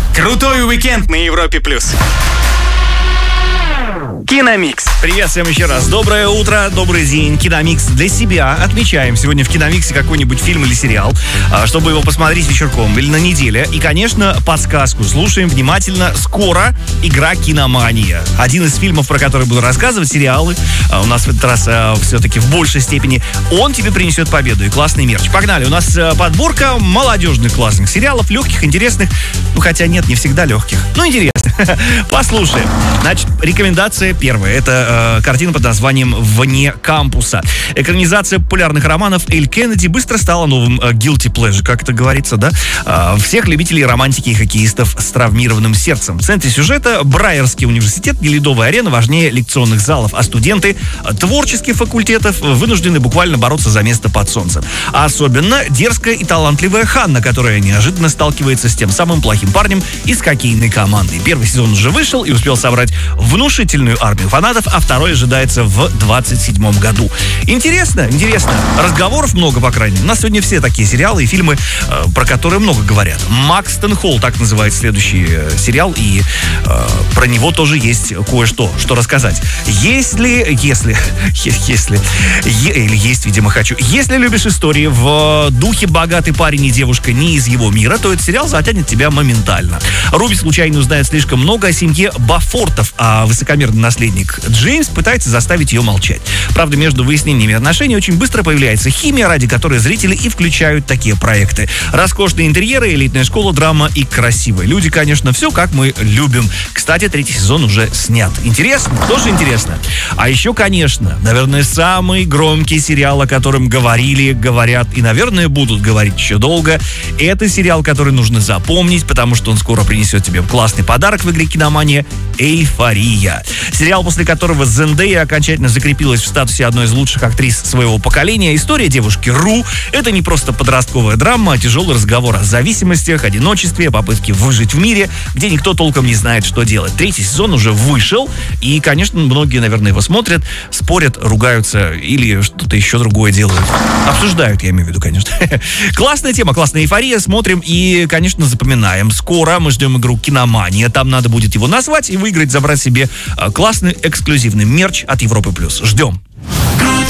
Крутой уикенд на Европе+. Киномикс. Привет всем еще раз. Доброе утро, добрый день. Киномикс для себя. Отмечаем сегодня в Киномиксе какой-нибудь фильм или сериал, чтобы его посмотреть вечерком или на неделе. И, конечно, подсказку слушаем внимательно. Скоро игра «Киномания». Один из фильмов, про который буду рассказывать, сериалы, у нас в этот раз все-таки в большей степени, он тебе принесет победу и классный мерч. Погнали. У нас подборка молодежных классных сериалов, легких, интересных. Ну, хотя нет, не всегда легких. Ну, интересных. Послушаем. Значит, рекомендация первая. Это картина под названием «Вне кампуса». Экранизация популярных романов Эль Кеннеди быстро стала новым guilty pleasure, как это говорится, да? Всех любителей романтики и хоккеистов с травмированным сердцем. В центре сюжета Брайерский университет, не ледовая арена, важнее лекционных залов, а студенты творческих факультетов вынуждены буквально бороться за место под солнцем. А особенно дерзкая и талантливая Ханна, которая неожиданно сталкивается с тем самым плохим парнем из хоккейной команды. Первый сезон уже вышел и успел собрать внушительную армию фанатов, а второй ожидается в 27-м году. Интересно. Разговоров много, по крайней мере. У нас сегодня все такие сериалы и фильмы, про которые много говорят. «Макстон Холл», так называется следующий сериал, и про него тоже есть кое-что, что рассказать. Если, видимо, хочу. Если любишь истории в духе «Богатый парень и девушка не из его мира», то этот сериал затянет тебя моментально. Руби случайно узнает слишком много о семье Бафортов, а высокомерный наследник Джеймс пытается заставить ее молчать. Правда, между выяснениями отношений очень быстро появляется химия, ради которой зрители и включают такие проекты. Роскошные интерьеры, элитная школа, драма и красивые люди, конечно, все как мы любим. Кстати, 3-й сезон уже снят. Интересно? Тоже интересно. А еще, конечно, наверное, самый громкий сериал, о котором говорили, говорят и, наверное, будут говорить еще долго. Это сериал, который нужно запомнить, потому что он скоро принесет тебе классный подарок в игре «Киномания» — «Эйфория». Сериал, после которого Зендея окончательно закрепилась в статусе одной из лучших актрис своего поколения. История девушки Ру — это не просто подростковая драма, а тяжелый разговор о зависимостях, одиночестве, о попытке выжить в мире, где никто толком не знает, что делать. 3-й сезон уже вышел, и, конечно, многие, наверное, его смотрят, спорят, ругаются или что-то еще другое делают. Обсуждают, я имею в виду, конечно. Классная тема, классная эйфория. Смотрим и, конечно, запоминаем. Скоро мы ждем игру «Киномания». Там надо будет его назвать и выиграть, забрать себе классный эксклюзивный мерч от Европы+. Ждем.